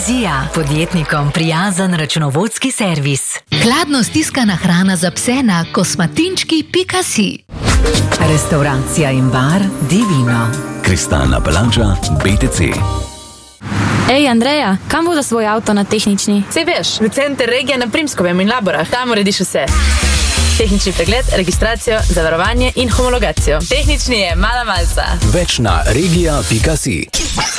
Vizija, podjetnikom prijazen računovodski servis. Hladno stiskana hrana za pse na kosmatinčki.si. Restauracija in bar Divino. Kristalna palača BTC. Ej, Andreja, kam bo za svoj avto na tehnični? Sej veš, v center regije na Primskovem in Laborah. Tam urediš vse. Tehnični pregled, registracijo, zavarovanje in homologacijo. Tehnični je mala malca. Več na regija.si.